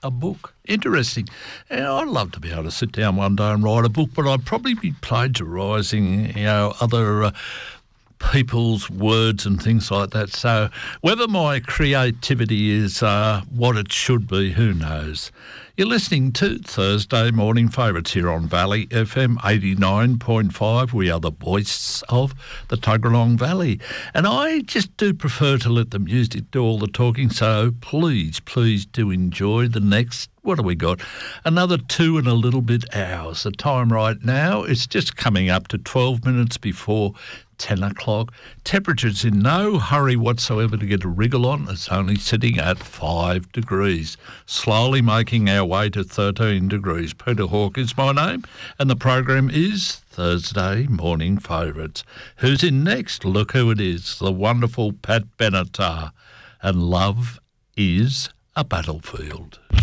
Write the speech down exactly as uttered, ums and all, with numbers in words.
a book. Interesting. And I'd love to be able to sit down one day and write a book, but I'd probably be plagiarising, you know, other uh, people's words and things like that. So whether my creativity is uh, what it should be, who knows? You're listening to Thursday Morning Favourites here on Valley F M eighty-nine point five. We are the voice of the Tuggeranong Valley. And I just do prefer to let the music do all the talking, so please, please do enjoy the next, what have we got? Another two and a little bit hours. The time right now, it's just coming up to twelve minutes before ten o'clock. Temperature's in no hurry whatsoever to get a wriggle on. It's only sitting at five degrees. Slowly making our way to thirteen degrees. Peter Hawke is my name, and the program is Thursday Morning Favourites. Who's in next? Look who it is, the wonderful Pat Benatar. And love is a battlefield.